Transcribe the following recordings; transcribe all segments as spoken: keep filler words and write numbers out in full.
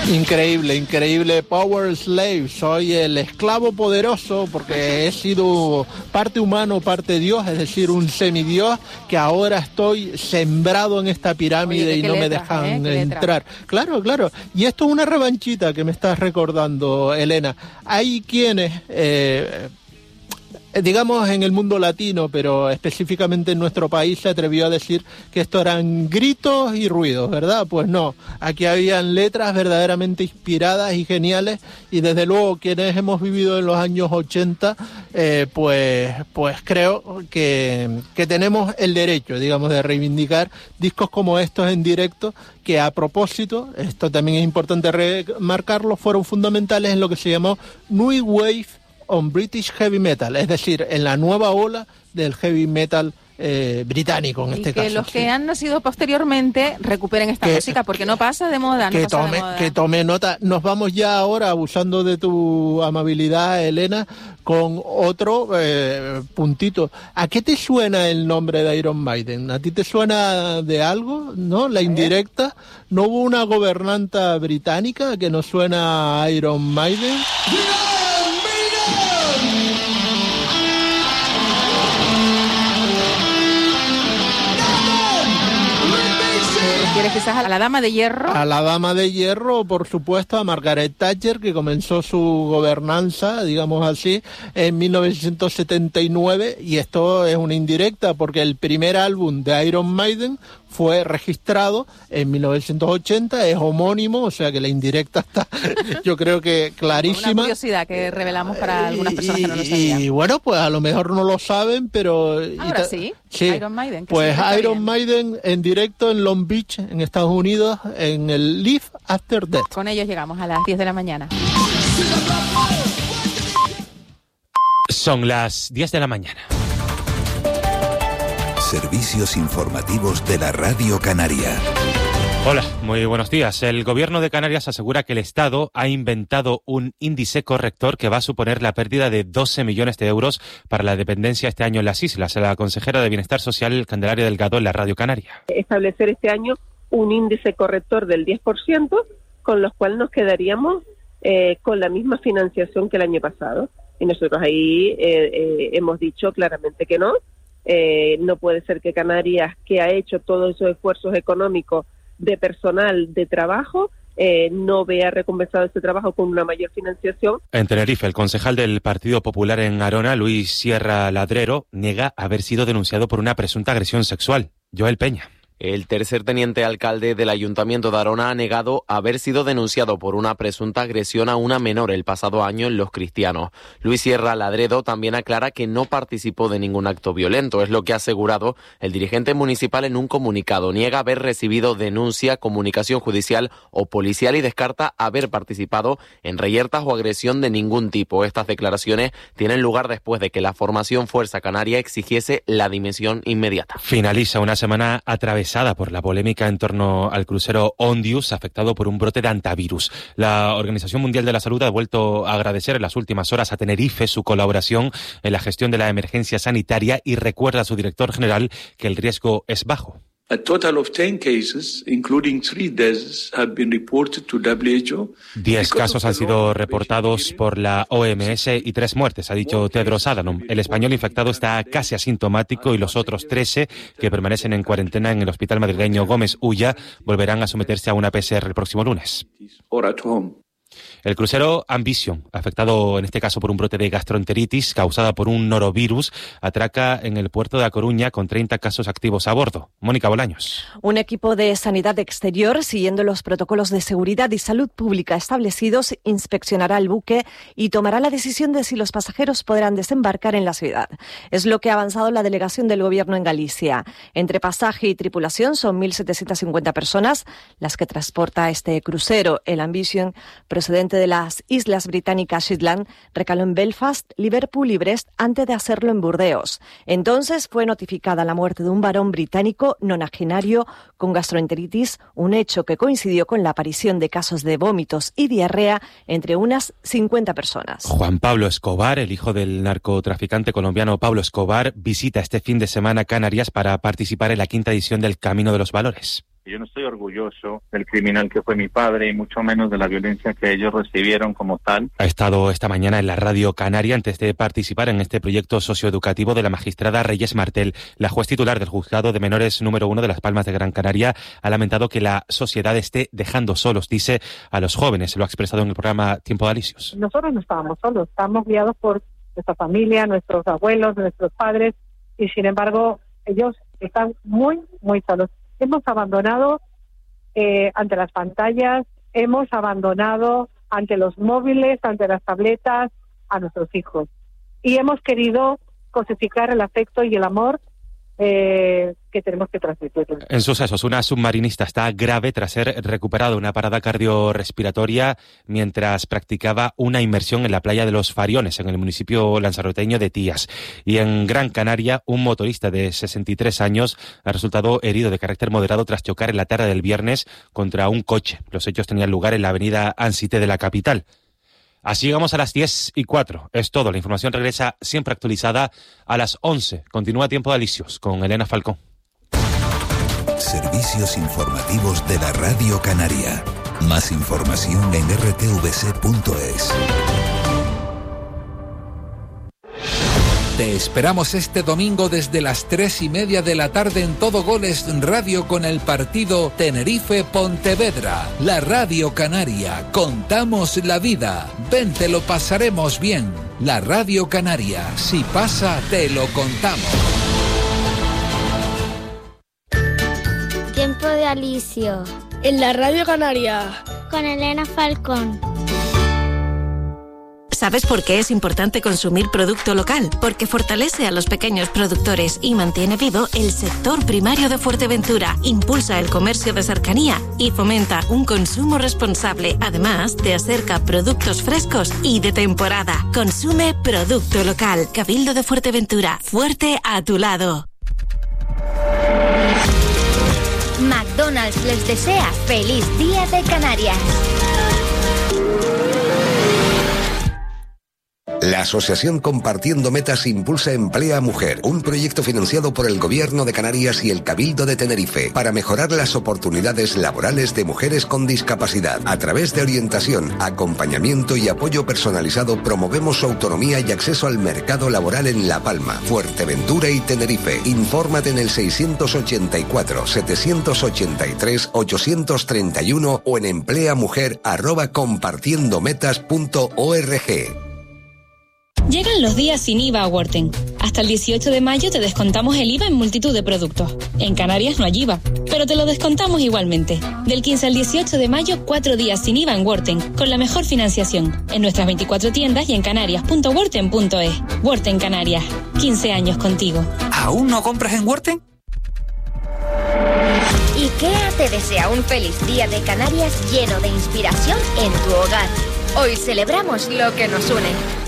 Increíble, increíble. Power Slave, soy el esclavo poderoso porque he sido parte humano, parte Dios, es decir, un semidios que ahora estoy sembrado en esta pirámide. Oye, y no letras, me dejan ¿eh? entrar. Claro, claro. Y esto es una revanchita que me estás recordando, Elena. Hay quienes... Eh, digamos en el mundo latino, pero específicamente en nuestro país se atrevió a decir que esto eran gritos y ruidos, ¿verdad? Pues no, aquí habían letras verdaderamente inspiradas y geniales, y desde luego quienes hemos vivido en los años ochenta, eh, pues, pues creo que, que tenemos el derecho, digamos, de reivindicar discos como estos en directo, que a propósito, esto también es importante remarcarlo, fueron fundamentales en lo que se llamó New Wave on British Heavy Metal, es decir, en la nueva ola del heavy metal eh, británico en este caso. Y que los sí. que han nacido posteriormente recuperen esta que, música, porque no pasa de moda, no que pasa tome, de moda. Que tome nota. Nos vamos ya ahora, abusando de tu amabilidad, Elena, con otro eh, puntito. ¿A qué te suena el nombre de Iron Maiden? ¿A ti te suena de algo? ¿No? La indirecta. ¿No hubo una gobernanta británica que nos suena a Iron Maiden? ¿Quieres quizás a la Dama de Hierro? A la Dama de Hierro, por supuesto, a Margaret Thatcher, que comenzó su gobernanza, digamos así, en mil novecientos setenta y nueve, y esto es una indirecta porque el primer álbum de Iron Maiden fue registrado en mil novecientos ochenta, es homónimo, o sea que la indirecta está, yo creo que clarísima. Una curiosidad que revelamos para algunas personas y, que no lo sabían. Y bueno, pues a lo mejor no lo saben, pero... Ahora sí, sí, Iron Maiden. Pues Iron Maiden en directo en Long Beach, en Estados Unidos, en el Live After Death. Con ellos llegamos a las diez de la mañana. Son las diez de la mañana. Servicios informativos de la Radio Canaria. Hola, muy buenos días. El Gobierno de Canarias asegura que el Estado ha inventado un índice corrector que va a suponer la pérdida de doce millones de euros para la dependencia este año en las islas. La consejera de Bienestar Social, Candelaria Delgado, en la Radio Canaria. Establecer este año un índice corrector del diez por ciento, con los cuales nos quedaríamos eh, con la misma financiación que el año pasado. Y nosotros ahí eh, eh, hemos dicho claramente que no. Eh, no puede ser que Canarias, que ha hecho todos esos esfuerzos económicos de personal, de trabajo, eh, no vea recompensado ese trabajo con una mayor financiación. En Tenerife, el concejal del Partido Popular en Arona, Luis Sierra Ladrero, niega haber sido denunciado por una presunta agresión sexual. Joel Peña. El tercer teniente alcalde del Ayuntamiento de Arona ha negado haber sido denunciado por una presunta agresión a una menor el pasado año en Los Cristianos. Luis Sierra Ladrero también aclara que no participó de ningún acto violento, es lo que ha asegurado el dirigente municipal en un comunicado. Niega haber recibido denuncia, comunicación judicial o policial y descarta haber participado en reyertas o agresión de ningún tipo. Estas declaraciones tienen lugar después de que la formación Fuerza Canaria exigiese la dimisión inmediata. Finaliza una semana atravesada por la polémica en torno al crucero Ondius, afectado por un brote de antivirus. La Organización Mundial de la Salud ha vuelto a agradecer en las últimas horas a Tenerife su colaboración en la gestión de la emergencia sanitaria y recuerda a su director general que el riesgo es bajo. A total of ten cases, including three deaths, have been reported to W H O. Diez casos han sido reportados por la O M S y tres muertes, ha dicho Tedros Adhanom. El español infectado está casi asintomático y los otros trece que permanecen en cuarentena en el hospital madrileño Gómez Ulla volverán a someterse a una P C R el próximo lunes. Or at home. El crucero Ambition, afectado en este caso por un brote de gastroenteritis causada por un norovirus, atraca en el puerto de A Coruña con treinta casos activos a bordo. Mónica Bolaños. Un equipo de sanidad exterior, siguiendo los protocolos de seguridad y salud pública establecidos, inspeccionará el buque y tomará la decisión de si los pasajeros podrán desembarcar en la ciudad. Es lo que ha avanzado la delegación del Gobierno en Galicia. Entre pasaje y tripulación son mil setecientas cincuenta personas las que transporta este crucero. El Ambition, procedente de las Islas Británicas Shetland, recaló en Belfast, Liverpool y Brest antes de hacerlo en Burdeos. Entonces fue notificada la muerte de un varón británico nonagenario con gastroenteritis, un hecho que coincidió con la aparición de casos de vómitos y diarrea entre unas cincuenta personas. Juan Pablo Escobar, el hijo del narcotraficante colombiano Pablo Escobar, visita este fin de semana Canarias para participar en la quinta edición del Camino de los Valores. Yo no estoy orgulloso del criminal que fue mi padre y mucho menos de la violencia que ellos recibieron como tal. Ha estado esta mañana en la Radio Canaria antes de participar en este proyecto socioeducativo de la magistrada Reyes Martel. La juez titular del Juzgado de Menores número uno de Las Palmas de Gran Canaria ha lamentado que la sociedad esté dejando solos, dice, a los jóvenes. Lo ha expresado en el programa Tiempo de Alicios. Nosotros no estábamos solos, estábamos guiados por nuestra familia, nuestros abuelos, nuestros padres, y sin embargo ellos están muy, muy solos. Hemos abandonado eh, ante las pantallas, hemos abandonado ante los móviles, ante las tabletas a nuestros hijos. Y hemos querido cosificar el afecto y el amor eh, que tenemos que transmitir. En sucesos, una submarinista está grave tras ser recuperada de una parada cardiorrespiratoria mientras practicaba una inmersión en la playa de los Fariones, en el municipio lanzaroteño de Tías. Y en Gran Canaria, un motorista de sesenta y tres años ha resultado herido de carácter moderado tras chocar en la tarde del viernes contra un coche. Los hechos tenían lugar en la avenida Ansite de la capital. Así llegamos a las diez y cuatro. Es todo. La información regresa siempre actualizada a las once. Continúa Tiempo de Alicios con Elena Falcón. Servicios informativos de la Radio Canaria. Más información en r t v c punto es. Te esperamos este domingo desde las tres y media de la tarde en Todo Goles Radio con el partido Tenerife-Pontevedra. La Radio Canaria. Contamos la vida. Ven, te lo pasaremos bien. La Radio Canaria. Si pasa, te lo contamos. Tiempo de Alicio. En la Radio Canaria. Con Elena Falcón. ¿Sabes por qué es importante consumir producto local? Porque fortalece a los pequeños productores y mantiene vivo el sector primario de Fuerteventura, impulsa el comercio de cercanía y fomenta un consumo responsable. Además, te acerca productos frescos y de temporada. Consume producto local. Cabildo de Fuerteventura, fuerte a tu lado. McDonald's les desea feliz Día de Canarias. La Asociación Compartiendo Metas impulsa Emplea Mujer, un proyecto financiado por el Gobierno de Canarias y el Cabildo de Tenerife para mejorar las oportunidades laborales de mujeres con discapacidad. A través de orientación, acompañamiento y apoyo personalizado promovemos su autonomía y acceso al mercado laboral en La Palma, Fuerteventura y Tenerife. Infórmate en el seiscientos ochenta y cuatro, setecientos ochenta y tres, ochocientos treinta y uno o en empleamujer arroba compartiendometas punto org. Llegan los días sin I V A a Worten. Hasta el dieciocho de mayo te descontamos el I V A en multitud de productos. En Canarias no hay I V A, pero te lo descontamos igualmente. Del quince al dieciocho de mayo, cuatro días sin I V A en Worten, con la mejor financiación. En nuestras veinticuatro tiendas y en canarias punto worten punto es. Worten Canarias. quince años contigo. ¿Aún no compras en Worten? IKEA te desea un feliz Día de Canarias lleno de inspiración en tu hogar. Hoy celebramos lo que nos une.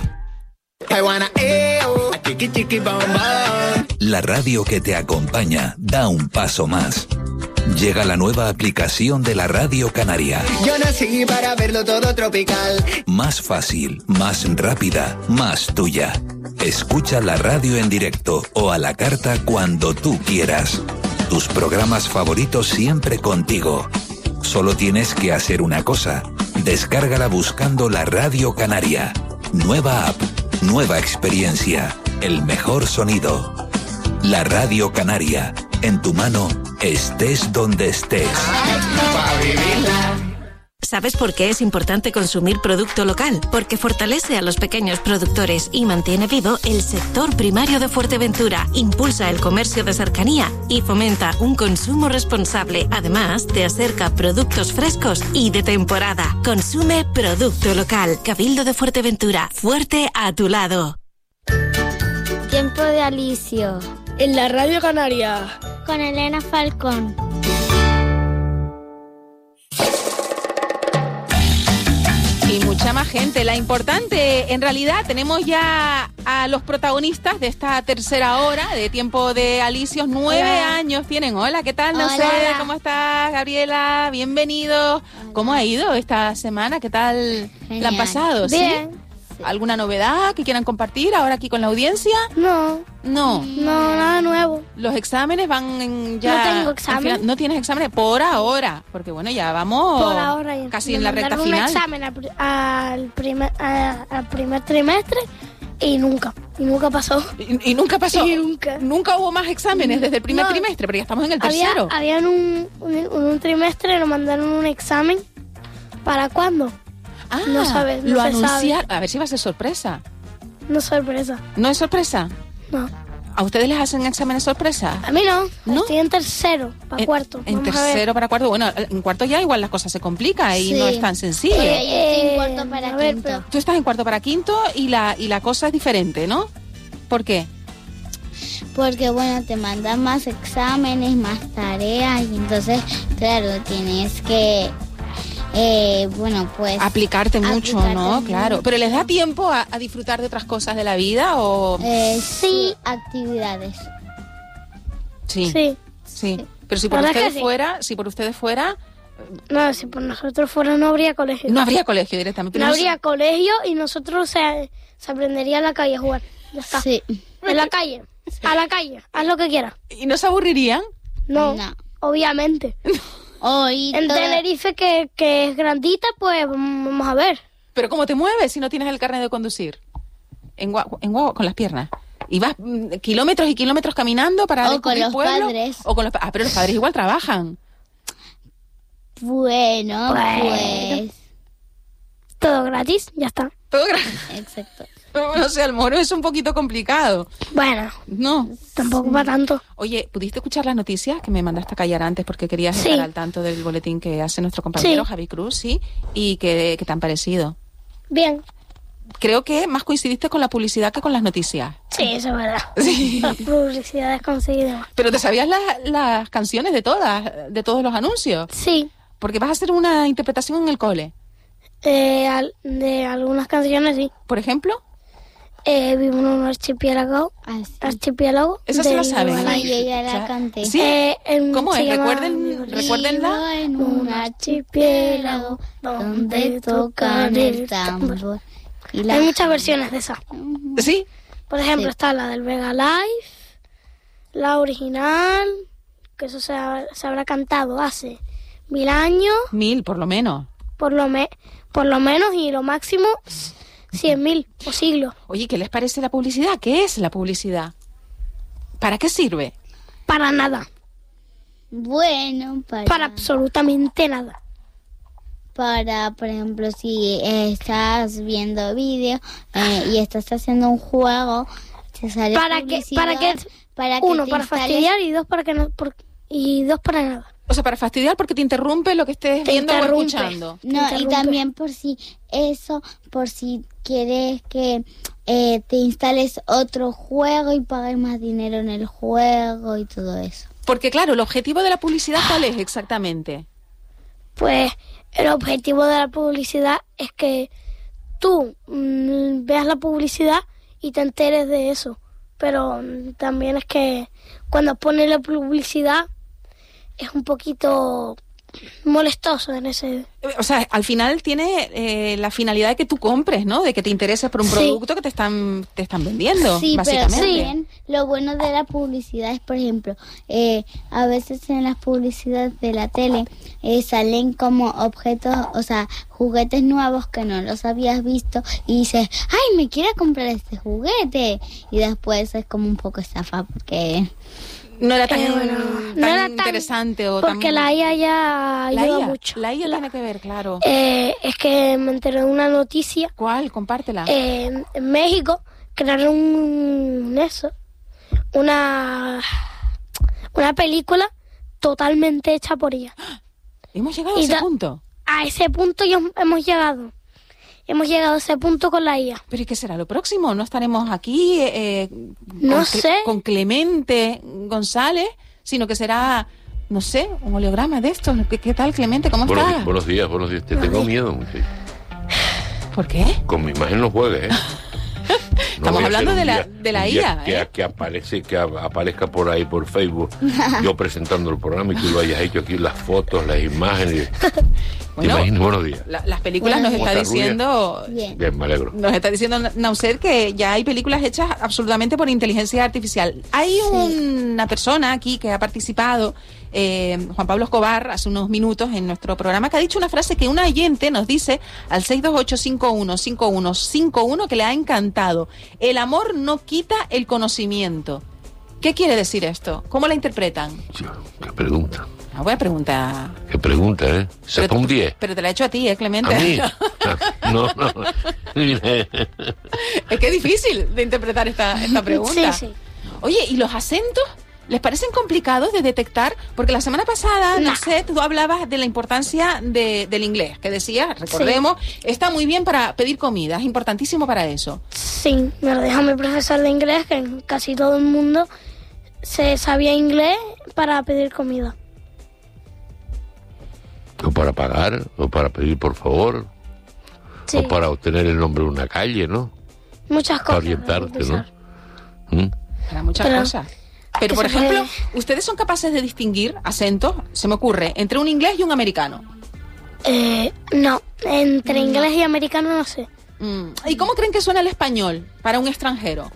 La radio que te acompaña da un paso más. Llega la nueva aplicación de la Radio Canaria. Yo nací para verlo todo tropical. Más fácil, más rápida, más tuya. Escucha la radio en directo o a la carta cuando tú quieras. Tus programas favoritos siempre contigo. Solo tienes que hacer una cosa. Descárgala buscando la Radio Canaria. Nueva app. Nueva experiencia, el mejor sonido. La Radio Canaria, en tu mano, estés donde estés. ¿Sabes por qué es importante consumir producto local? Porque fortalece a los pequeños productores y mantiene vivo el sector primario de Fuerteventura, impulsa el comercio de cercanía y fomenta un consumo responsable. Además, te acerca productos frescos y de temporada. Consume producto local. Cabildo de Fuerteventura, fuerte a tu lado. Tiempo de Alicio. En la Radio Canaria. Con Elena Falcón. Y mucha más gente. La importante, en realidad, tenemos ya a los protagonistas de esta tercera hora de Tiempo de Alicios. Nueve Hola. años tienen. Hola, ¿qué tal? No Hola. sé, ¿cómo estás, Gabriela? Bienvenido. ¿Cómo ha ido esta semana? ¿Qué tal Genial. la han pasado? Bien. ¿Sí? ¿Alguna novedad que quieran compartir ahora aquí con la audiencia? No. No. No, nada nuevo. Los exámenes van en ya... No tengo examen. Final, no tienes exámenes por ahora, porque bueno, ya vamos por ahora ya. casi Me en la recta mandaron final. un examen al, al, primer, a, al primer trimestre y nunca, y nunca pasó. ¿Y, y nunca pasó? Y nunca. ¿Nunca hubo más exámenes desde el primer No. trimestre? Pero ya estamos en el Había, tercero. había en un, un, en un trimestre nos mandaron un examen. ¿Para cuándo? Ah, no sabes, no lo se anunciaron. sabe. A ver si va a ser sorpresa. No sorpresa. ¿No es sorpresa? No. ¿A ustedes les hacen exámenes sorpresa? A mí no. ¿No? Estoy en tercero, para En- cuarto. En Vamos a ver. tercero para cuarto. Bueno, en cuarto ya igual la cosa se complica y Sí. no es tan sencillo. Eh, yo estoy en cuarto para a ver, quinto. pero tú estás en cuarto para quinto y la, y la cosa es diferente, ¿no? ¿Por qué? Porque, bueno, te mandan más exámenes, más tareas, y entonces, claro, tienes que, eh, bueno, pues... Aplicarte mucho, aplicarte ¿no? mucho. Claro. ¿Pero les da tiempo a, a disfrutar de otras cosas de la vida o...? Eh, sí, actividades. Sí. Sí. Sí. Pero si por La verdad ustedes que sí. fuera, si por ustedes fuera, No, si por nosotros fuera no habría colegio. no habría colegio directamente. No Pero habría colegio y nosotros se, se aprendería en la calle a jugar. Ya está. Sí. En la calle. A la calle. Haz lo que quieras. ¿Y no se aburrirían? No. No. Obviamente. Oh, y En toda- Tenerife, que, que es grandita, pues vamos a ver. Pero ¿cómo te mueves si no tienes el carnet de conducir? En guagua, en guagua, con las piernas. Y vas mm, kilómetros y kilómetros caminando para O descubrir con los pueblos. padres. O con los pa- Ah, pero los padres igual trabajan. Bueno, Bueno. pues... Todo gratis, ya está. Todo gra- Exacto. No sé, a lo mejor es un poquito complicado. Bueno, No. tampoco para tanto. Oye, ¿pudiste escuchar las noticias que me mandaste a callar antes porque querías Sí. estar al tanto del boletín que hace nuestro compañero Sí. Javi Cruz, sí? ¿Y qué, qué te han parecido? Bien. Creo que más coincidiste con la publicidad que con las noticias. Sí, eso es verdad. Sí. Las publicidades conseguidas. Pero ¿te sabías la- las canciones de todas, de todos los anuncios? Sí. Porque vas a hacer una interpretación en el cole. Eh, al- de algunas canciones, sí. Por ejemplo, Eh, vivo en un archipiélago. Archipiélago. esa se la del saben. Himalaya. Ay, yo ya la O sea, canté. ¿sí? Eh, en- ¿Cómo se es? llama- Recuerden, recuérdenla. Vivo en un archipiélago donde tocan el tambor. Y la- Hay muchas versiones de esa. ¿Sí? Por ejemplo, Sí. está la del Vega Live, la original, que eso se, ha- se habrá cantado hace mil años, Mil, por lo menos. por lo, me, por lo menos, y lo máximo cien mil o siglos. Oye, ¿qué les parece la publicidad? ¿Qué es la publicidad? ¿Para qué sirve? Para nada, Bueno, para... para absolutamente nada. Para, por ejemplo, si eh, estás viendo vídeos eh, y estás haciendo un juego, te sale Para que, publicidad para que, para que uno, te para instales- fastidiar y dos, para que no, por- y dos, para nada. O sea, para fastidiar porque te interrumpe lo que estés Te viendo o interrumpe. escuchando. Te No, y interrumpe. también por si eso, por si quieres que eh, te instales otro juego y pagues más dinero en el juego y todo eso. Porque claro, el objetivo de la publicidad, ¿cuál es exactamente? Pues el objetivo de la publicidad es que tú mm, veas la publicidad y te enteres de eso. Pero mm, también es que cuando pones la publicidad es un poquito molestoso en ese... O sea, al final tiene eh, la finalidad de que tú compres, ¿no? De que te intereses por un Sí. producto que te están te están vendiendo, Sí, pero básicamente. también lo bueno de la publicidad es, por ejemplo, eh, a veces en las publicidades de la tele eh, salen como objetos, o sea, juguetes nuevos que no los habías visto y dices, ¡ay, me quiero comprar este juguete! Y después es como un poco estafa porque... No era tan, Eh, bueno, tan no era tan- interesante o Porque tan... la I A ya La ayuda I A, mucho. La I A tiene que ver, claro. Eh, es que me enteré de una noticia. ¿Cuál? Compártela. Eh, en México crearon un, eso, una, una película totalmente hecha por ella. ¿Hemos llegado a y ese da- punto? A ese punto ya hemos llegado. Hemos llegado a ese punto con la I A. ¿Pero y qué será lo próximo? ¿No estaremos aquí eh, No con, sé. con Clemente González? Sino que será, no sé, un oleograma de estos. ¿Qué, qué tal, Clemente? ¿Cómo Buenos, estás? di- buenos días, buenos días. Te tengo miedo, muchacho. ¿Por qué? Con mi imagen no juegues, ¿eh? No Estamos voy a hablando ser un de la- día- de la un día I A, Que, ¿eh? que aparece, que a- aparezca por ahí por Facebook, yo presentando el programa y tú lo hayas hecho aquí, las fotos, las imágenes. Bueno, Imagínate, buenos días. La, las películas nos está diciendo... Bien. Bien, me alegro. Nos está diciendo Nauset que ya hay películas hechas absolutamente por inteligencia artificial. Hay sí. una persona aquí que ha participado, eh, Juan Pablo Escobar, hace unos minutos en nuestro programa, que ha dicho una frase que un oyente nos dice al seis dos ocho cinco uno cinco uno cinco uno que le ha encantado. El amor no quita el conocimiento. ¿Qué quiere decir esto? ¿Cómo la interpretan? ¿Qué pregunta? Una buena pregunta. ¿Qué pregunta, eh? Saca un diez. Pero te la he hecho a ti, ¿eh, Clemente? ¿A mí? No, no. Es que es difícil de interpretar esta, esta pregunta. Sí, sí. Oye, ¿y los acentos les parecen complicados de detectar? Porque la semana pasada, no, no sé, tú hablabas de la importancia de, del inglés, que decías, recordemos, sí. está muy bien para pedir comida, es importantísimo para eso. Sí, me lo dijo mi profesor de inglés, que casi todo el mundo se sabía inglés para pedir comida. O para pagar, o para pedir por favor, sí. o para obtener el nombre de una calle, ¿no? Muchas cosas. Para orientarte, ¿no? ¿Mm? Para muchas Pero, cosas. Pero, por ejemplo, puede... ¿ustedes son capaces de distinguir acentos? Se me ocurre, entre un inglés y un americano. Eh, no, entre mm. inglés y americano no sé. Mm. ¿Y cómo creen que suena el español para un extranjero?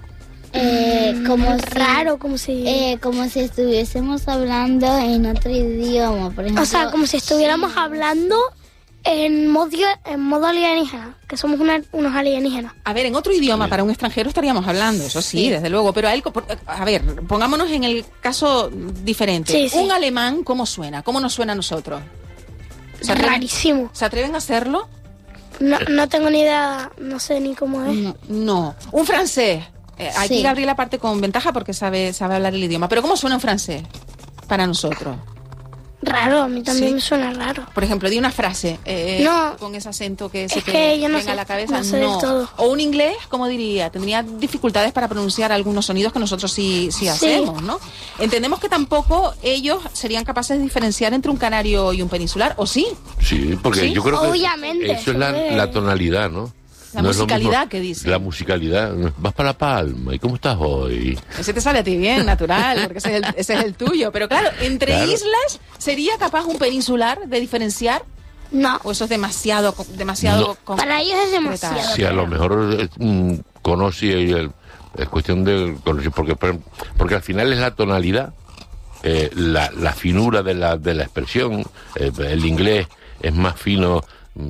Eh, como si, raro, como si eh, como si estuviésemos hablando en otro idioma, por ejemplo. O sea, como si estuviéramos sí. hablando en modo, en modo alienígena, que somos una, unos alienígenas. A ver, en otro idioma, para un extranjero estaríamos hablando, eso sí, sí. desde luego, pero a él, a ver, pongámonos en el caso diferente. Sí, sí. Un alemán, ¿cómo suena? ¿Cómo nos suena a nosotros? ¿Se atreven, rarísimo. ¿Se atreven a hacerlo? No, no tengo ni idea, no sé ni cómo es. No. no. Un francés. Eh, aquí sí. Gabriela parte con ventaja porque sabe, sabe hablar el idioma. Pero ¿cómo suena en francés para nosotros? Raro, a mí también ¿Sí? me suena raro. Por ejemplo, di una frase eh, no, con ese acento que se es te que yo no venga sé, a la cabeza. No sé del todo. O un inglés, ¿cómo diría? Tendría dificultades para pronunciar algunos sonidos que nosotros sí, sí, sí hacemos, ¿no? Entendemos que tampoco ellos serían capaces de diferenciar entre un canario y un peninsular, ¿o sí? Sí, porque ¿Sí? yo creo que Obviamente, eso es la, la tonalidad, ¿no? La no musicalidad que dice. La musicalidad. Vas para La Palma. ¿Y cómo estás hoy? Ese te sale a ti bien, natural, porque ese es el, ese es el tuyo. Pero claro, entre claro. islas, ¿sería capaz un peninsular de diferenciar? No. ¿O eso es demasiado, demasiado... No. Para ellos es demasiado. Sí, a lo mejor eh, mm, conoce el, es cuestión de conocer, porque, porque al final es la tonalidad, eh, la, la finura de la, de la expresión. Eh, el inglés es más fino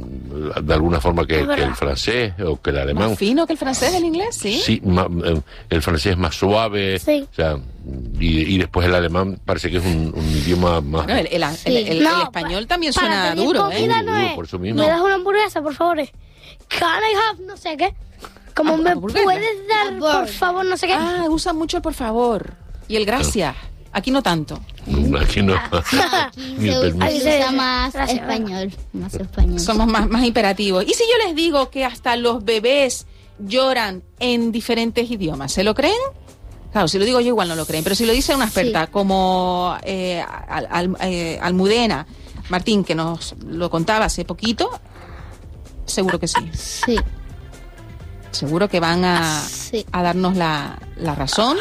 de alguna forma que, que el francés o que el alemán. ¿Más fino que el francés del inglés? Sí. Sí, ma, el francés es más suave. Sí. O sea, y, y después el alemán parece que es un, un idioma más... Bueno, el, el, el, el, el, no, el español también suena duro, ¿eh? No duro, es. Por eso mismo. ¿Me das una hamburguesa, por favor? Can I have no sé qué? ¿Cómo me puedes dar, por favor, no sé qué? Ah, usan mucho el por favor y el gracias. Ah. Aquí no tanto. Aquí no. Aquí se, usa, se usa más español, más español. Somos más, más imperativos. ¿Y si yo les digo que hasta los bebés lloran en diferentes idiomas? ¿Se lo creen? Claro, si lo digo yo igual no lo creen, pero si lo dice una experta sí. como eh, al, al, eh, Almudena Martín, que nos lo contaba hace poquito, seguro que sí. Sí. Seguro que van a, sí. a darnos la, la razón.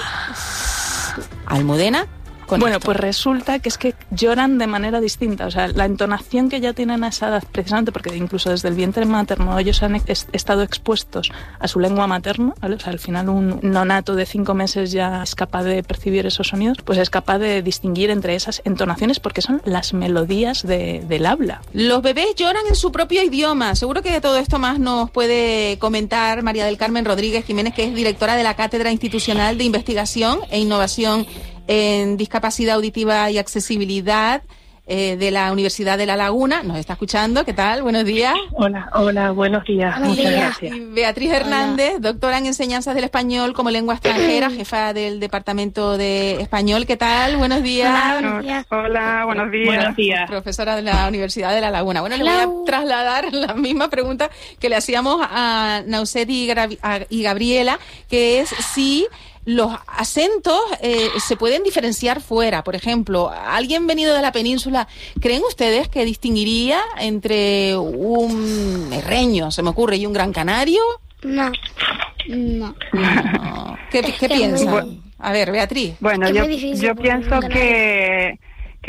Almudena. Bueno, esto. Pues resulta que es que lloran de manera distinta, o sea, la entonación que ya tienen a esa edad, precisamente porque incluso desde el vientre materno ellos han ex- estado expuestos a su lengua materna, ¿vale? O sea, al final un nonato de cinco meses ya es capaz de percibir esos sonidos, pues es capaz de distinguir entre esas entonaciones porque son las melodías de, del habla. Los bebés lloran en su propio idioma, seguro que de todo esto más nos puede comentar María del Carmen Rodríguez Jiménez, que es directora de la Cátedra Institucional de Investigación e Innovación en Discapacidad Auditiva y Accesibilidad eh, de la Universidad de La Laguna. Nos está escuchando, ¿qué tal? Buenos días. Hola, hola, buenos días. Buenos Muchas días. gracias. Y Beatriz Hernández, hola. Doctora en Enseñanzas del Español como Lengua Extranjera, jefa del Departamento de Español. ¿Qué tal? Buenos días. Hola, buenos días. Hola, buenos días. Buenos días. Profesora de la Universidad de La Laguna. Bueno, Hello. Le voy a trasladar la misma pregunta que le hacíamos a Nauset y, Gra- a, y Gabriela, que es si los acentos eh, se pueden diferenciar fuera. Por ejemplo, alguien venido de la península, ¿creen ustedes que distinguiría entre un herreño, se me ocurre, y un gran canario? No. No. no. ¿Qué, qué piensan? Bueno, a ver, Beatriz. Bueno, yo, yo pienso que, que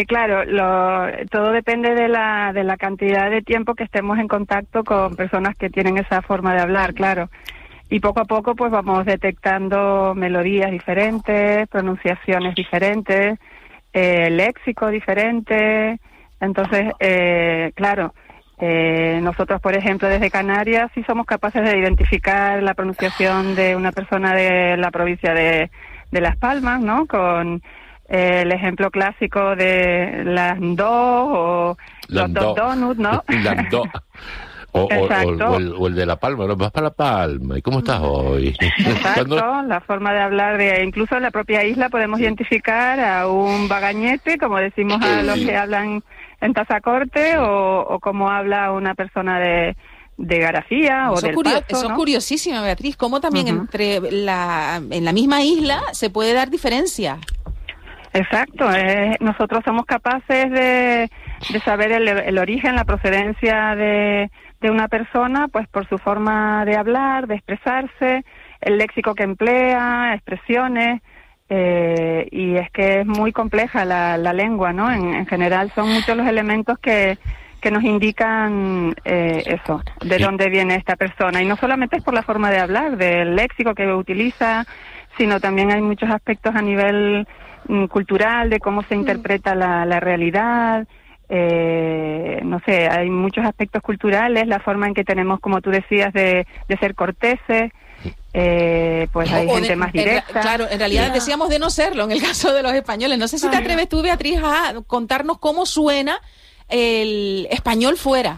que claro, lo, todo depende de la, de la cantidad de tiempo que estemos en contacto con personas que tienen esa forma de hablar, claro. Y poco a poco pues vamos detectando melodías diferentes, pronunciaciones diferentes, eh, léxico diferente. Entonces, eh, claro, eh, nosotros, por ejemplo, desde Canarias sí somos capaces de identificar la pronunciación de una persona de la provincia de, de Las Palmas, ¿no? Con eh, el ejemplo clásico de las dos o los dos donuts, ¿no? Las dos. O, o, o, o, el, o el de La Palma, ¿no? Vas para La Palma, ¿y cómo estás hoy? Exacto, ¿Cuándo? La forma de hablar de... Incluso en la propia isla podemos identificar a un bagañete, como decimos a los que hablan en Tazacorte, o, o como habla una persona de, de Garafía o eso del curio, Paso, Eso ¿no? es curiosísimo, Beatriz, cómo también Uh-huh. entre la en la misma isla se puede dar diferencia. Exacto, eh, nosotros somos capaces de, de saber el, el origen, la procedencia de, de una persona, pues por su forma de hablar, de expresarse, el léxico que emplea, expresiones, eh, y es que es muy compleja la, la lengua, ¿no? En, en general son muchos los elementos que, que nos indican eh, eso, de Sí. dónde viene esta persona, y no solamente es por la forma de hablar, del léxico que utiliza, sino también hay muchos aspectos a nivel cultural, de cómo se interpreta la, la realidad, eh, no sé, hay muchos aspectos culturales, la forma en que tenemos, como tú decías, de, de ser corteses, eh, pues hay O gente de- más en ra- directa. claro, en realidad Ya. decíamos de no serlo en el caso de los españoles. No sé si te Ay. atreves tú, Beatriz, a contarnos cómo suena el español fuera.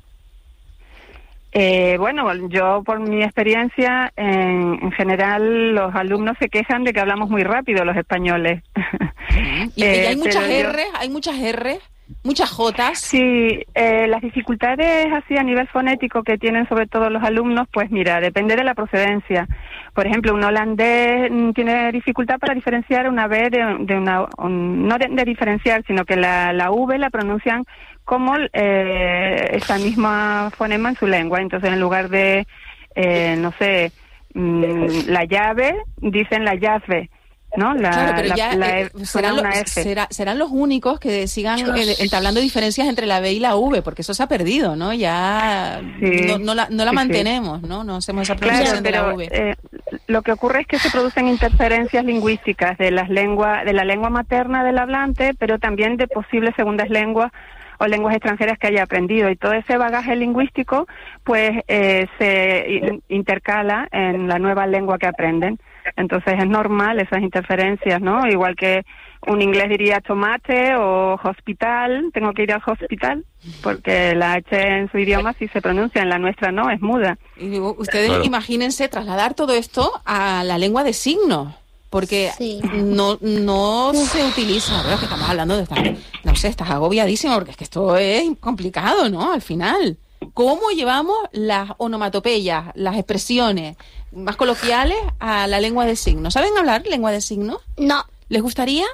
Eh, bueno, yo por mi experiencia, en, en general los alumnos se quejan de que hablamos muy rápido los españoles. Y, y Eh, hay muchas pero yo- R, hay muchas R, muchas Jotas. Sí, eh, las dificultades así a nivel fonético que tienen sobre todo los alumnos, pues mira, depende de la procedencia. Por ejemplo, un holandés mm, tiene dificultad para diferenciar una B de, de una, un- no de, de diferenciar, sino que la, la V la pronuncian como eh, esa misma fonema en su lengua. Entonces, en lugar de, eh, no sé, mm, la llave, dicen la llave. ¿No? La, Claro, pero la- ya la eh, F- serán, suena lo- una F. será- serán los únicos que sigan eh, entablando diferencias entre la B y la V, porque eso se ha perdido, ¿no? Ya Sí, no, no la, no la sí, sí. mantenemos, ¿no? No hacemos esa Claro, pronunciación de la pero V. eh, lo que ocurre es que se producen interferencias lingüísticas de las lenguas, de la lengua materna del hablante, pero también de posibles segundas lenguas o lenguas extranjeras que haya aprendido, y todo ese bagaje lingüístico pues eh, se in- intercala en la nueva lengua que aprenden. Entonces es normal esas interferencias, ¿no? Igual que un inglés diría tomate o hospital, tengo que ir al hospital, porque la H en su idioma sí se pronuncia, en la nuestra no, es muda. Y digo, ustedes Claro. imagínense trasladar todo esto a la lengua de signos, porque no no se utiliza, ¿verdad? Que estamos hablando de estar, no sé, estás agobiadísimo, porque es que esto es complicado, ¿no? Al final, ¿cómo llevamos las onomatopeyas, las expresiones más coloquiales a la lengua de signos? ¿Saben hablar lengua de signos? No. ¿Les gustaría?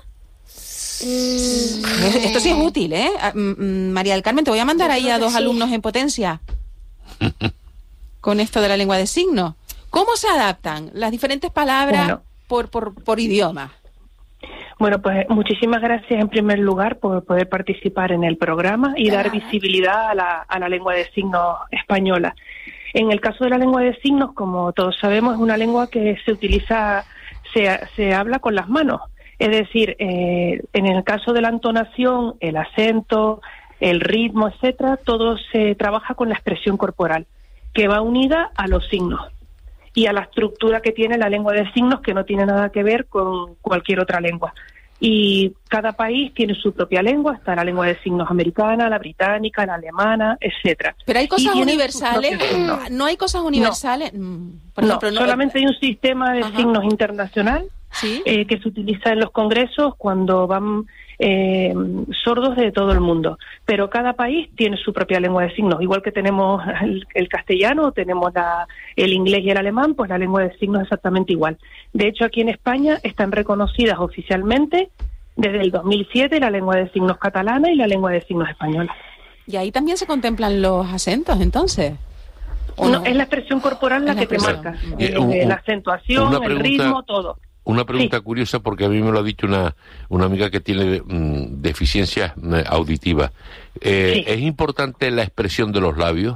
Esto sí es útil, ¿eh? Ah, mm, mm, María del Carmen, te voy a mandar Yo ahí creo a que dos sí. alumnos en potencia con esto de la lengua de signos. ¿Cómo se adaptan las diferentes palabras Bueno. por, por, por idioma? Bueno, pues muchísimas gracias en primer lugar por poder participar en el programa y dar visibilidad a la, a la lengua de signos española. En el caso de la lengua de signos, como todos sabemos, es una lengua que se utiliza, se, se habla con las manos. Es decir, eh, en el caso de la entonación, el acento, el ritmo, etcétera, todo se trabaja con la expresión corporal, que va unida a los signos y a la estructura que tiene la lengua de signos, que no tiene nada que ver con cualquier otra lengua. Y cada país tiene su propia lengua, está la lengua de signos americana, la británica, la alemana, etcétera. Pero hay Y cosas tienen sus universales. propios signos. No hay cosas universales. Mm, Por No, ejemplo, no- solamente hay un sistema de Ajá. signos internacional eh, que se utiliza en los congresos cuando van eh, sordos de todo el mundo. Pero cada país tiene su propia lengua de signos. Igual que tenemos el, el castellano, tenemos la, el inglés y el alemán, pues la lengua de signos es exactamente igual. De hecho, aquí en España están reconocidas oficialmente desde el dos mil siete la lengua de signos catalana y la lengua de signos española. Y ahí también se contemplan los acentos, entonces. ¿O No, no? es la expresión corporal la Es la que te expresión. marca. Eh, Eh, un- la acentuación, una el pregunta- ritmo, todo. Una pregunta sí. curiosa, porque a mí me lo ha dicho una, una amiga que tiene mm, deficiencias mm, auditivas. Eh, sí. ¿Es importante la expresión de los labios?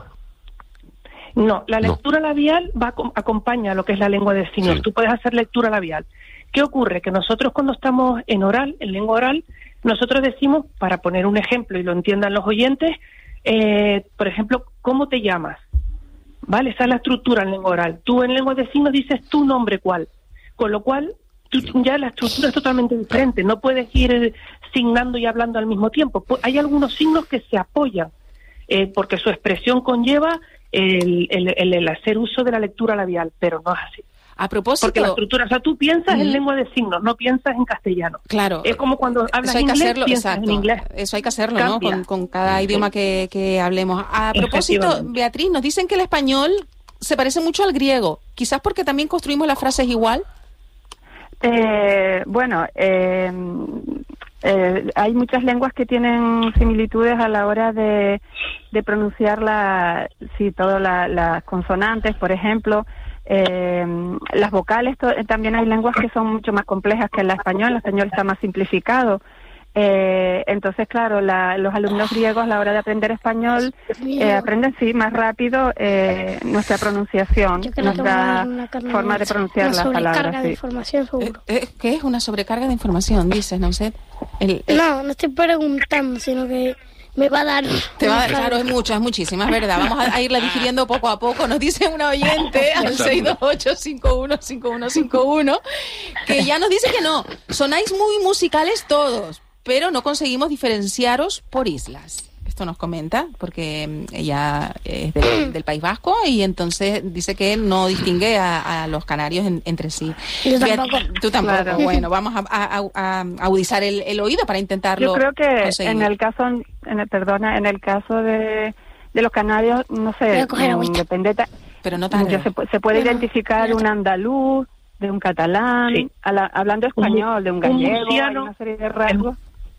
No, la lectura no. labial va acompaña a lo que es la lengua de signos. Sí. Tú puedes hacer lectura labial. ¿Qué ocurre? Que nosotros cuando estamos en oral, en lengua oral, nosotros decimos, para poner un ejemplo y lo entiendan los oyentes, eh, por ejemplo, ¿cómo te llamas? ¿Vale? Esa es la estructura en lengua oral. Tú en lengua de signos dices tu nombre cuál. Con lo cual, tú, ya la estructura es totalmente diferente. No puedes ir signando y hablando al mismo tiempo. Hay algunos signos que se apoyan, eh, porque su expresión conlleva el, el, el, el hacer uso de la lectura labial, pero no es así. A propósito... Porque la estructura, o sea, tú piensas uh-huh. en lengua de signos, no piensas en castellano. Claro. Es como cuando hablas Eso hay inglés, que hacerlo, piensas exacto. en inglés. Eso hay que hacerlo, ¿no? Con, con cada sí. idioma que, que hablemos. A propósito, Beatriz, nos dicen que el español se parece mucho al griego. Quizás porque también construimos las frases igual. Eh, bueno, eh, eh, hay muchas lenguas que tienen similitudes a la hora de, de pronunciar la, sí, todas la, las consonantes, por ejemplo. Eh, las vocales, to- también hay lenguas que son mucho más complejas que el español. El español está más simplificado. Eh, entonces, claro, la, los alumnos griegos a la hora de aprender español eh, aprenden, sí, más rápido eh, nuestra pronunciación, nuestra forma de pronunciar las palabras. Una sobrecarga de información, seguro. Eh, eh, ¿Qué es una sobrecarga de información, dices, Nauset? El, el... No, no estoy preguntando, sino que me va a dar... Te va a dar, claro, es muchas, muchísimas, ¿verdad? Vamos a, a irla digiriendo poco a poco. Nos dice una oyente al seis dos ocho, cinco uno cinco uno cinco uno que ya nos dice que no, sonáis muy musicales todos, pero no conseguimos diferenciaros por islas. Esto nos comenta, porque ella es del, del País Vasco y entonces dice que no distingue a, a los canarios en, entre sí. Yo tampoco. Tú tampoco. Claro. Bueno, vamos a, a, a agudizar el, el oído para intentarlo. Yo creo que conseguir. en el caso, en el, perdona, en el caso de, de los canarios, no sé, mm, depende. Ta- pero no tan. Se, se puede Bueno, identificar pero... un andaluz, de un catalán, Sí. a la, hablando español, un, de un un gallego, murciano, hay una serie de rasgos.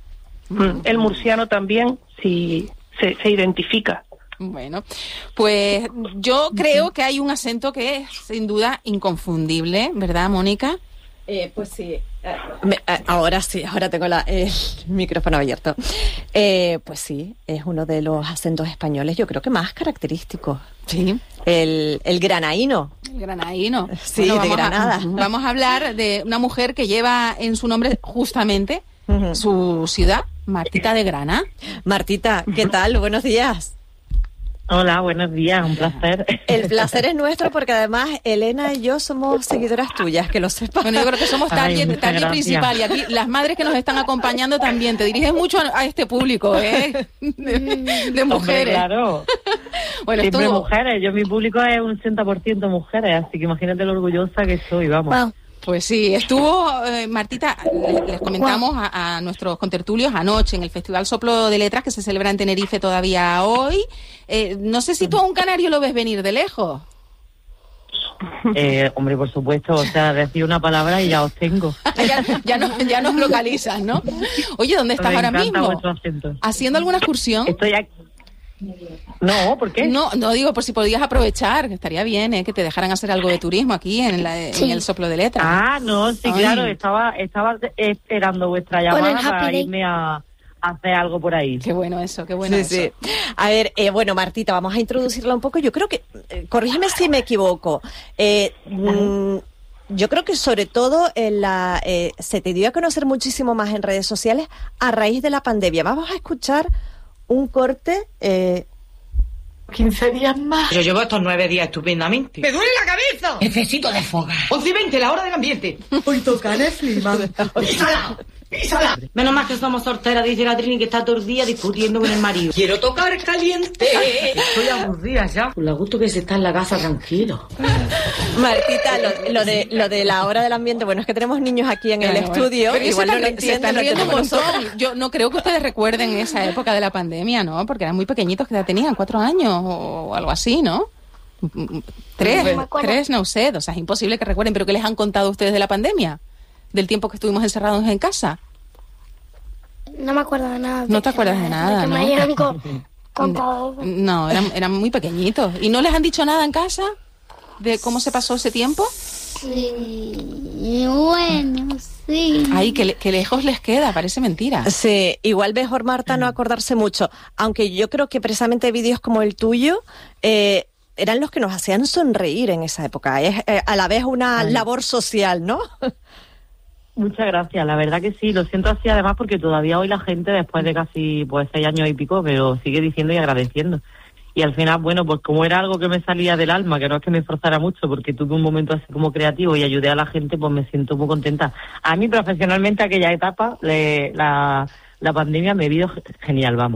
El, el murciano también, sí, se, se identifica. Bueno, pues yo creo que hay un acento que es sin duda inconfundible, ¿verdad, Mónica? Eh, pues sí, eh, me, eh, ahora sí, ahora tengo la, el micrófono abierto. Eh, pues sí, es uno de los acentos españoles, yo creo que más característicos. Sí. El, el granaíno. El granaíno. Sí, bueno, de vamos Granada. A, vamos a hablar de una mujer que lleva en su nombre justamente uh-huh. su ciudad, Martita de Grana. Martita, ¿qué tal? Buenos días. Hola, buenos días, un placer. El placer es nuestro porque además Elena y yo somos seguidoras tuyas, que lo sepas. Bueno, yo creo que somos target, target principal y aquí las madres que nos están acompañando también. Te diriges mucho a, a este público, ¿eh? De, de mujeres. Hombre, claro. Bueno, siempre estuvo... mujeres. Yo, mi público es un sesenta por ciento mujeres, así que imagínate lo orgullosa que soy, vamos. Wow. Pues sí, estuvo, eh, Martita, les, les comentamos a, a nuestros contertulios anoche en el Festival Soplo de Letras que se celebra en Tenerife todavía hoy. Eh, no sé si tú a un canario lo ves venir de lejos. Eh, hombre, por supuesto, o sea, decir una palabra y ya os tengo. ya, ya, no, ya nos localizas, ¿no? Oye, ¿dónde estás Me ahora encanta mismo? vuestro acento. ¿Haciendo alguna excursión? Estoy aquí. No, ¿por qué? No, no digo por si podías aprovechar, que estaría bien, ¿eh? Que te dejaran hacer algo de turismo aquí en, la, sí. en el Soplo de Letras. Ah, no, sí, Ay. claro, estaba estaba esperando vuestra llamada para Day. irme a, a hacer algo por ahí. Qué bueno eso, qué bueno sí, eso. Sí. A ver, eh, bueno, Martita, vamos a introducirla un poco. Yo creo que, eh, corrígeme si me equivoco, eh, mmm, yo creo que sobre todo en la, eh, se te dio a conocer muchísimo más en redes sociales a raíz de la pandemia. Vamos a escuchar un corte... Eh, quince días más. Yo llevo estos nueve días estupendamente. ¡Me duele la cabeza! Necesito desfogar. once y veinte, la hora del ambiente. Hoy toca Netflix, madre. ¡Písala! ¡Písala! Menos mal que somos solteras, dice la Trini, que está todo el día discutiendo con el marido. Quiero tocar caliente. Estoy aburrida ya. Por lo gusto que se está en la casa tranquilo. Martita, lo, lo de lo de la hora del ambiente, bueno, es que tenemos niños aquí en claro, el estudio. Pero igual no lo entienden. Riendo como son. Yo no creo que ustedes recuerden esa época de la pandemia, ¿no? Porque eran muy pequeñitos, que ya tenían cuatro años o algo así, ¿no? Tres, no tres, no sé, o sea, es imposible que recuerden. ¿Pero qué les han contado ustedes de la pandemia? ¿Del tiempo que estuvimos encerrados en casa? No me acuerdo de nada. No te acuerdas de nada, de que ¿no? me hayan co- contado. No, eran, eran muy pequeñitos. ¿Y no les han dicho nada en casa de cómo se pasó ese tiempo? Sí. Y bueno, sí. Ay, que, le- que lejos les queda, parece mentira. Sí, igual mejor, Marta, no acordarse mucho. Aunque yo creo que precisamente vídeos como el tuyo eh, eran los que nos hacían sonreír en esa época. Es eh, a la vez una Ay. labor social, ¿no? Muchas gracias, la verdad que sí, lo siento así además porque todavía hoy la gente, después de casi pues seis años y pico, pero sigue diciendo y agradeciendo. Y al final, bueno, pues como era algo que me salía del alma, que no es que me esforzara mucho, porque tuve un momento así como creativo y ayudé a la gente, pues me siento muy contenta. A mí profesionalmente aquella etapa, le- la, la pandemia me vio genial, vamos.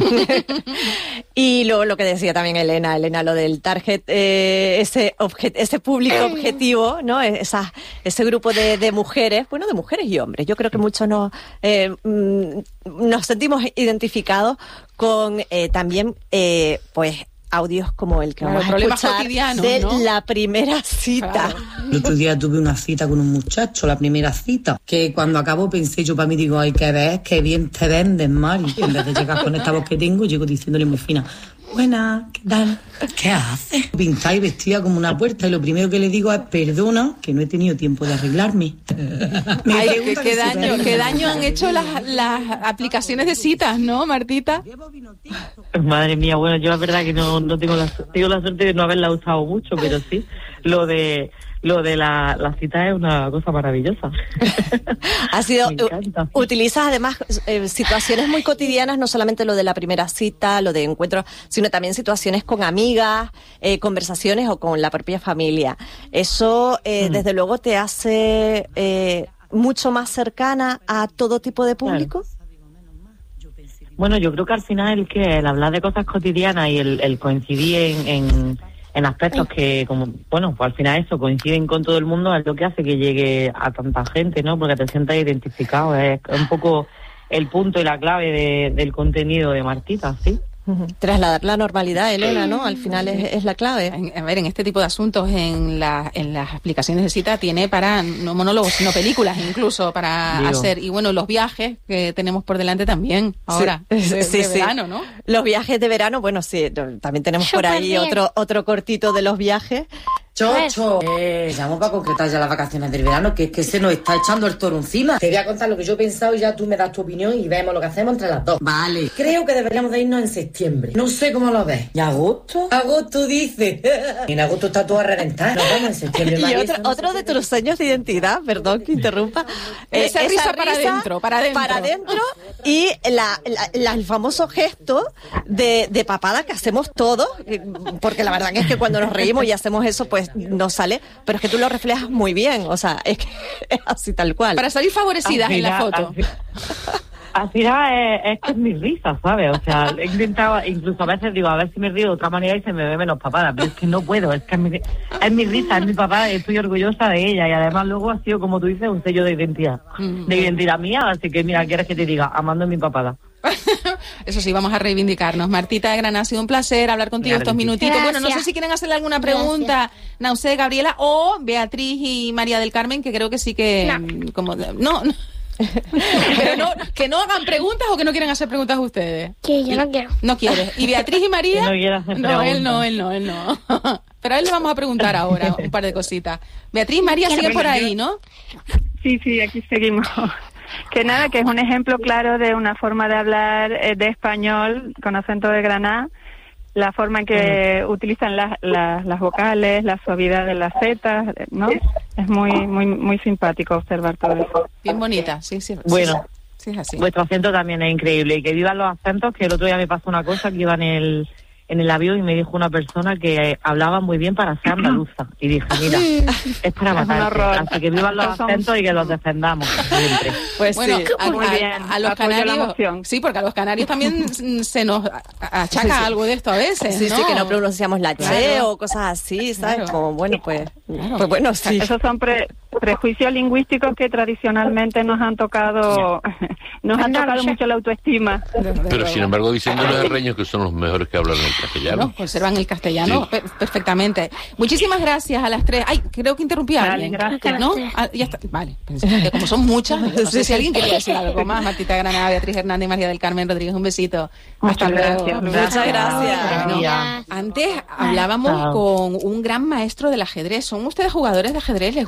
Y luego lo que decía también Elena, Elena, lo del target, eh, ese obje- ese público objetivo, ¿no? Esa, ese grupo de, de mujeres, bueno, de mujeres y hombres. Yo creo que muchos nos, eh, mm, nos sentimos identificados con eh, también, eh, pues, audios como el que Claro, vamos a problemas escuchar cotidianos, de ¿no? la primera cita. El otro día tuve una cita con un muchacho, la primera cita, que cuando acabó pensé yo para mí, digo, ay, qué ves, qué bien te vendes, Mari. Y en vez de llegar con esta voz que tengo, llego diciéndole muy fina, buena, ¿qué tal? ¿Qué haces? Pintada y vestida como una puerta y lo primero que le digo es, perdona, que no he tenido tiempo de arreglarme. Me Ay, qué, pregunta qué que si daño, te- qué daño han hecho las, las aplicaciones de citas, ¿no, Martita? Madre mía, bueno, yo la verdad que no, no tengo la, tengo la suerte de no haberla usado mucho, pero sí, lo de lo de la, la cita es una cosa maravillosa. Ha sido, Me encanta. u- utilizas además eh, situaciones muy cotidianas, no solamente lo de la primera cita, lo de encuentros, sino también situaciones con amigas, eh, conversaciones o con la propia familia. Eso, eh, Mm. desde luego, te hace eh, mucho más cercana a todo tipo de público. Bueno, yo creo que al final el que el hablar de cosas cotidianas y el, el coincidir en, en, en aspectos que, como bueno, pues al final eso, coinciden con todo el mundo, es lo que hace que llegue a tanta gente, ¿no? Porque te sientas identificado, es un poco el punto y la clave de- del contenido de Martita, ¿sí? Ujú. Trasladar la normalidad, Elena, ¿no? Al final es, es la clave. En- a ver, en este tipo de asuntos, en, la, en las aplicaciones de cita, tiene para no monólogos, sino películas incluso para Digo. hacer. Y bueno, los viajes que tenemos por delante también, ahora, Sí, de, sí, de sí. verano, ¿no? Los viajes de verano, bueno, sí, no, también tenemos por ahí Superbién. otro otro cortito de los viajes. Chocho, eh, llamo para concretar ya las vacaciones del verano, que es que se nos está echando el toro encima. Te voy a contar lo que yo he pensado y ya tú me das tu opinión y vemos lo que hacemos entre las dos. Vale. Creo que deberíamos de irnos en septiembre. No sé cómo lo ves. ¿Y agosto? Agosto dice. En agosto está todo a reventar. Nos vamos en septiembre. Y María, otro, eso no otro de tus seños de identidad, perdón que interrumpa. eh, Esa risa para adentro, para adentro. Para adentro y la, la- la- el famoso gesto de, de papada que hacemos todos, eh, porque la verdad que es que cuando nos reímos y hacemos eso, pues nos sale, pero es que tú lo reflejas muy bien, o sea, es que es así tal cual. Para salir favorecidas Al en la final- foto. al fi- Al final es, es que es mi risa, ¿sabes? O sea, he intentado, incluso a veces digo, a ver si me río de otra manera y se me ve menos papada, pero es que no puedo, es que es mi, es mi risa, es mi papada y estoy orgullosa de ella y además luego ha sido, como tú dices, un sello de identidad, de identidad mía, así que mira, quieres que te diga, amando mi papada. Eso sí, vamos a reivindicarnos. Martita de Granada, ha sido un placer hablar contigo Claro estos que sí. minutitos. Bueno, no sé Gracias. si quieren hacerle alguna pregunta, Nausé, Gabriela, o Beatriz y María del Carmen, que creo que sí que... No. mm, como No, no. Pero no, que no hagan preguntas o que no quieren hacer preguntas ustedes. Que yo no quiero. No quiere. ¿Y Beatriz y María? Que no quiere hacer No, él preguntas. no, él no, él no. Pero a él le vamos a preguntar ahora un par de cositas. Beatriz y María siguen por ahí, ¿no? Sí, sí, aquí seguimos. Que nada, que es un ejemplo claro de una forma de hablar eh, de español con acento de Granada, la forma en que utilizan las, las, las vocales, la suavidad de las zetas, ¿no? Es muy, muy, muy simpático observar todo eso. Bien bonita, sí, sí. sí, Bueno, sí, es así. vuestro acento también es increíble y que vivan los acentos, que el otro día me pasó una cosa, que iba en el en el avión y me dijo una persona que eh, hablaba muy bien para ser andaluza y dije, mira, es para Es un matarse, horror. así que vivan los Nosotros somos- acentos y que los defendamos siempre. Pues Bueno, sí. a, Muy a- bien, a los apoyo la canarios, moción. sí, porque a los canarios también mm, se nos a- achaca Sí, sí. algo de esto a veces, Sí, ¿no? sí, que no pronunciamos la che Claro. o cosas así, ¿sabes? Claro. Como, bueno, pues, Claro. pues bueno, sí. Esos son pre- prejuicios lingüísticos que tradicionalmente nos han tocado, nos han No, tocado no sé. mucho la autoestima. Pero sin embargo dicen de los herreños que son los mejores que hablan el castellano. No, conservan el castellano Sí. per- perfectamente. Muchísimas gracias a las tres. Ay, creo que interrumpí a Vale, alguien. gracias. ¿No? Ah, ya está. Vale. Pensé que como son muchas, no sé si alguien quería decir algo más. Martita Granada, Beatriz Hernández, María del Carmen Rodríguez, un besito. Hasta Muchas luego. gracias. Muchas gracias. Bueno, Ya. antes hablábamos Chao. con un gran maestro del ajedrez. ¿Son ustedes jugadores de ajedrez? ¿Les gusta? Yo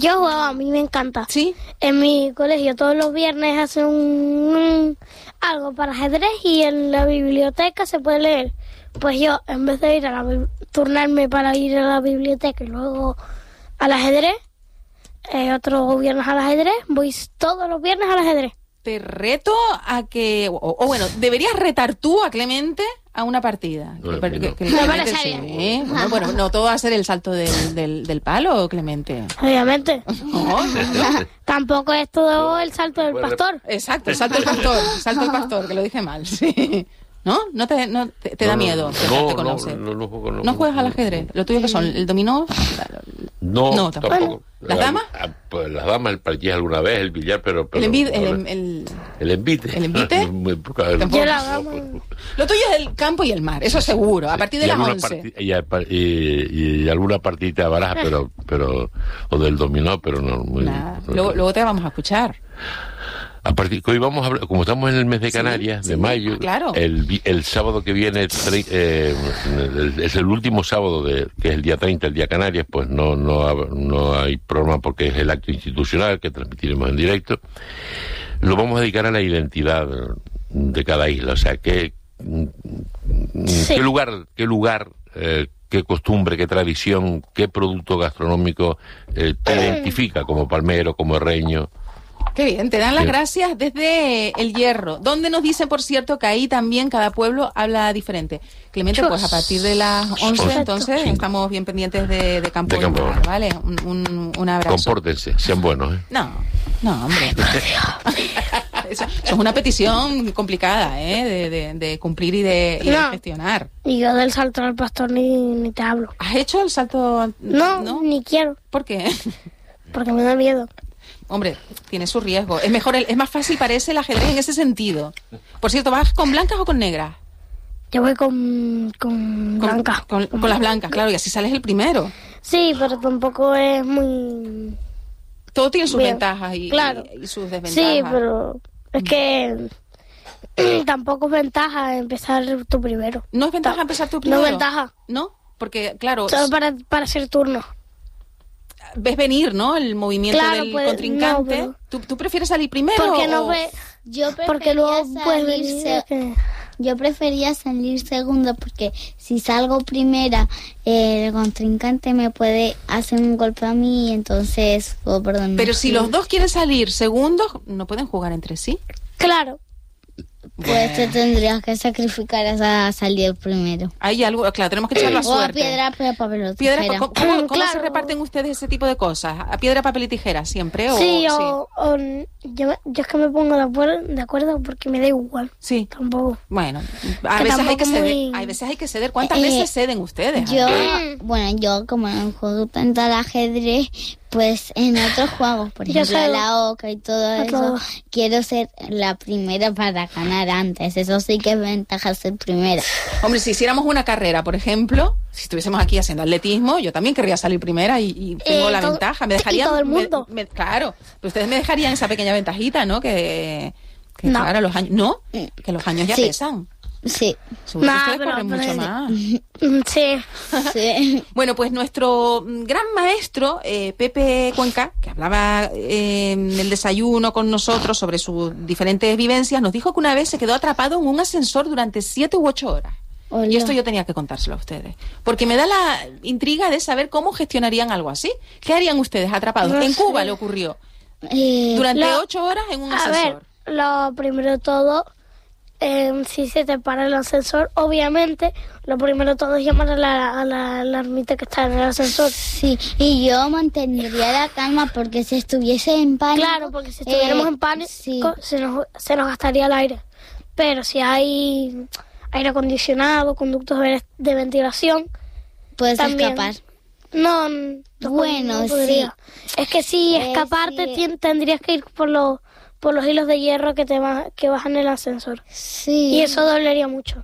Yo juego, a mí me encanta. ¿Sí? En mi colegio todos los viernes hacen un, un- algo para ajedrez y en la biblioteca se puede leer. Pues yo, en vez de ir a la bib- turnarme para ir a la biblioteca y luego al ajedrez, eh, otro viernes al ajedrez, voy todos los viernes al ajedrez. Te reto a que, o, o bueno, deberías retar tú a Clemente a una partida. No, Que- que- que Me Clemente parece sí. bien. Bueno, bueno, no todo va a ser el salto del, del, del palo, Clemente. Obviamente. No, Tampoco es todo el salto del pastor. Exacto, el salto del pastor, el salto del pastor, que lo dije mal, sí. ¿No? ¿No te, no, te, te da No, miedo? que No, te no, conoce? no, no, juego, no, ¿No juegas al ajedrez? ¿Lo tuyo que son? ¿El dominó? No, No, tampoco. tampoco. ¿Las damas? Ah, pues las damas, el parquís alguna vez, el billar, pero... pero ¿El envite? no, El, el- el envite. ¿El envite? Muy poca- Tampoco. Yo la dama. Lo tuyo es el campo y el mar, eso seguro, a partir de Y las alguna once. parti- y, al- y- y alguna partidita de baraja, pero, pero, o del dominó, pero no. Muy, Nada. no- Luego, luego te vamos a escuchar. A partir que hoy vamos a hablar, como estamos en el mes de Canarias, sí, de mayo, ah, claro. el, vi- el sábado que viene tre- eh, el- es el último sábado de, que es el día treinta, el día Canarias, pues no no ha- no hay programa porque es el acto institucional que transmitiremos en directo. Lo vamos a dedicar a la identidad de cada isla, o sea, qué Sí. qué lugar, qué lugar, eh, qué costumbre, qué tradición, qué producto gastronómico eh, te identifica como palmero, como herreño. Qué bien, te dan las Sí. gracias desde El Hierro, donde nos dicen, por cierto, que ahí también cada pueblo habla diferente. Clemente, pues a partir de las once, Perfecto. entonces, Sí. estamos bien pendientes de, de Campo De y Campo. Mar, ¿vale? Un, un, un abrazo. Compórtense, sean buenos, ¿eh? No, no, hombre. Eso, eso es una petición complicada, ¿eh? De, de, de cumplir y de, y de No. gestionar. Y yo del salto del pastor ni, ni te hablo. ¿Has hecho el salto? No, ni quiero. ¿Por qué? Porque me da miedo. Hombre, tiene su riesgo. Es mejor, el- es más fácil, parece, el ajedrez en ese sentido. Por cierto, ¿vas con blancas o con negras? Yo voy con, con, Con, blanca. con, con las blancas, claro, y así sales el primero. Sí, pero tampoco es muy... Todo tiene sus Bien. ventajas y, Claro. y- y sus desventajas. Sí, pero es que tampoco es ventaja empezar tú primero. ¿No es ventaja empezar tú primero? No es ventaja. ¿No? Porque, claro, Solo para, para hacer turno. ves venir, ¿no? El movimiento Claro, del pues, contrincante. no, pero- ¿Tú, ¿Tú prefieres salir primero? Porque no o- ve... Yo Porque luego prefería puedes salir venir se- que- Yo prefería salir segundo porque si salgo primera, eh, el contrincante me puede hacer un golpe a mí y entonces puedo perder. Pero si los dos quieren salir segundos, ¿no pueden jugar entre sí? Claro. Pues te tendrías que sacrificar a salir primero. Hay algo, claro, tenemos que echarlo a O a suerte. piedra, pero papel o Piedra, tijera. ¿Cómo, cómo- cómo se Claro. reparten ustedes ese tipo de cosas? ¿A piedra, papel y tijera siempre? O, Sí, o, o- yo, me- yo es que me pongo de acuerdo, de acuerdo porque me da igual. Sí. Tampoco. Bueno, a Que veces hay que tampoco ceder. muy- Hay veces hay que ceder. ¿Cuántas Eh, veces ceden ustedes? Yo, Ana? bueno, yo como no juego tanto al ajedrez, pues en otros juegos, por Yo ejemplo sé- la oca y todo a eso, todo. quiero ser la primera para ganar antes. Eso sí que es ventaja ser primera. Hombre, si hiciéramos una carrera, por ejemplo, si estuviésemos aquí haciendo atletismo, yo también querría salir primera y, y tengo Eh, la todo- ventaja. Me y dejarían. todo el me- mundo. me- claro, pero ustedes me dejarían esa pequeña ventajita, ¿no? Que, que No. claro, los años. ¿No? Que los años ya Sí. pesan. Sí. Seguro que Nah, ustedes pero- corren pero- mucho más. Mm, Sí. Sí. Bueno, pues nuestro mm, gran maestro, eh, Pepe Cuenca, que hablaba eh, en el desayuno con nosotros sobre sus diferentes vivencias, nos dijo que una vez se quedó atrapado en un ascensor durante siete u ocho horas. Hola. Y esto yo tenía que contárselo a ustedes. Porque me da la intriga de saber cómo gestionarían algo así. ¿Qué harían ustedes atrapados? No en sé. Cuba le ocurrió. Eh, Durante lo- ocho horas en un A ascensor. ver, lo primero de todo, eh, si se te para el ascensor, obviamente, lo primero de todo es llamar a la, a la, a la ermita que está en el ascensor. Sí, y yo mantendría la calma porque si estuviese en pánico... Claro, porque si estuviéramos eh, en pánico, sí. se, nos, se nos gastaría el aire. Pero si hay aire acondicionado, conductos de, de ventilación, Puedes también. escapar. No, no, Bueno, no podría. Es que si Eh, escaparte sí. tien- tendrías que ir por los por los hilos de hierro que te va, que bajan el ascensor. Sí. Y eso dolería mucho.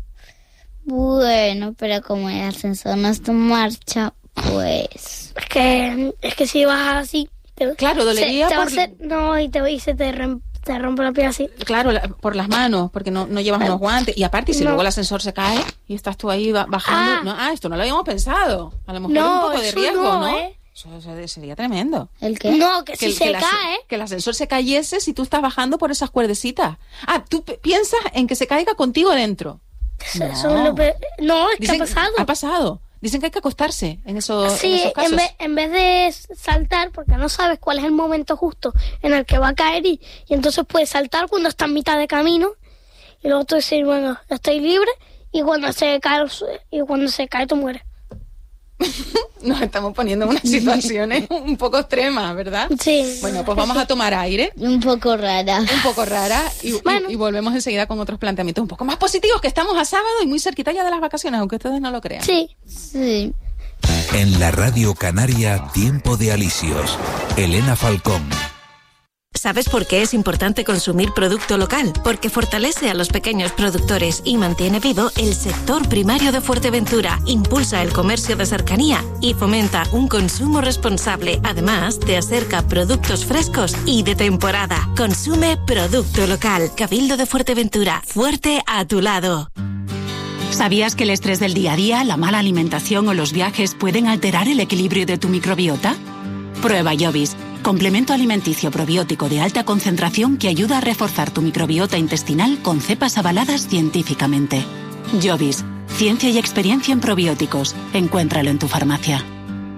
Bueno, pero como el ascensor no está en marcha, pues... Es que es que si vas así, te, Claro, dolería se, te va a por- hacer- no y te y se te, rem- te rompe la piel así. Claro, la- por las manos, porque no, no llevas unos guantes. Y aparte, si No. luego el ascensor se cae y estás tú ahí ba- bajando. Ah. no, ah, esto no lo habíamos pensado. A lo mejor No, un poco de eso riesgo, no, ¿no? ¿eh? Eso, eso sería tremendo. ¿El qué? No, que, que si se que cae... que el ascensor se cayese si tú estás bajando por esas cuerdecitas. Ah, tú p- piensas en que se caiga contigo dentro. No, eso es lo pe- no es Dicen, que ha pasado. Ha pasado. Dicen que hay que acostarse en, eso, Sí, en esos casos. en vez, en vez de saltar, porque no sabes cuál es el momento justo en el que va a caer y, y entonces puedes saltar cuando está en mitad de camino y luego tú decir, bueno, estoy libre y cuando se cae, y cuando se cae tú mueres. Nos estamos poniendo en unas situaciones un poco extremas, ¿verdad? Sí. Bueno, pues vamos a tomar aire. Un poco rara. Un poco rara. Y, bueno. y, y volvemos enseguida con otros planteamientos un poco más positivos, que estamos a sábado y muy cerquita ya de las vacaciones, aunque ustedes no lo crean. Sí. Sí. En la Radio Canaria, Tiempo de Alisios. Elena Falcón. ¿Sabes por qué es importante consumir producto local? Porque fortalece a los pequeños productores y mantiene vivo el sector primario de Fuerteventura, impulsa el comercio de cercanía y fomenta un consumo responsable. Además, te acerca productos frescos y de temporada. Consume producto local. Cabildo de Fuerteventura, fuerte a tu lado. ¿Sabías que el estrés del día a día, la mala alimentación o los viajes pueden alterar el equilibrio de tu microbiota? Prueba Jovis, complemento alimenticio probiótico de alta concentración que ayuda a reforzar tu microbiota intestinal con cepas avaladas científicamente. Jovis, ciencia y experiencia en probióticos. Encuéntralo en tu farmacia.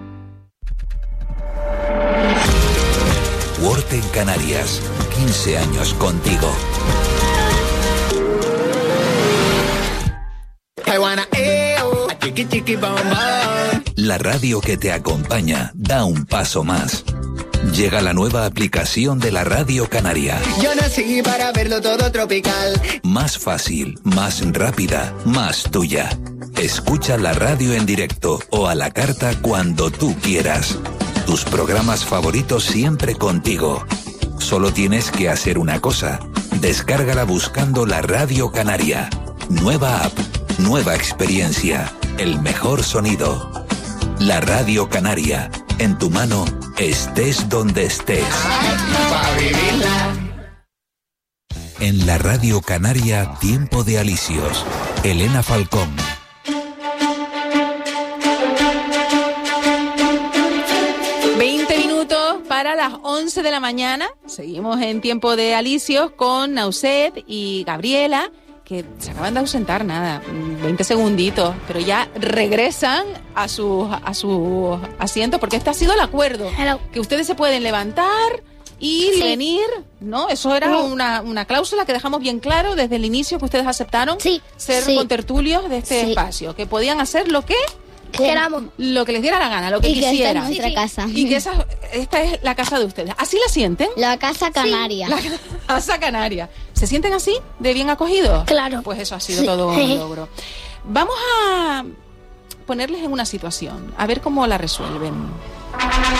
Word en Canarias. quince años contigo. La radio que te acompaña da un paso más. Llega la nueva aplicación de la Radio Canaria. Yo nací para verlo todo tropical. Más fácil, más rápida, más tuya. Escucha la radio en directo o a la carta cuando tú quieras. Tus programas favoritos siempre contigo. Solo tienes que hacer una cosa. Descárgala buscando la Radio Canaria. Nueva app, nueva experiencia, el mejor sonido. La Radio Canaria, en tu mano, estés donde estés. En la Radio Canaria, Tiempo de Alisios. Elena Falcón. veinte minutos para las once de la mañana. Seguimos en Tiempo de Alisios con Nauset y Gabriela, que se acaban de ausentar, nada, veinte segunditos, pero ya regresan a sus a su asientos, porque este ha sido el acuerdo. Hello. Que ustedes se pueden levantar, ir y Sí. venir, ¿no? Eso era No. una, una cláusula que dejamos bien claro desde el inicio, que ustedes aceptaron Sí. ser Sí. contertulios de este Sí. espacio, que podían hacer lo que Queramos. lo que les diera la gana, lo que Y que esta es quisieran. nuestra Sí, sí. casa. Y que esa, esta es la casa de ustedes. ¿Así la sienten? La casa canaria. La casa canaria. ¿Se sienten así, de bien acogidos? Claro. Pues eso ha sido Sí. todo un logro. Vamos a ponerles en una situación, a ver cómo la resuelven.